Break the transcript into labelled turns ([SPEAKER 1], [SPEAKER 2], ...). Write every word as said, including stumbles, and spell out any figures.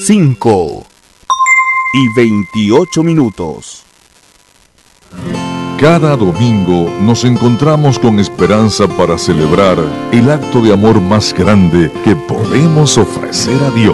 [SPEAKER 1] cinco y veintiocho minutos.
[SPEAKER 2] Cada domingo nos encontramos con esperanza para celebrar el acto de amor más grande que podemos ofrecer a Dios.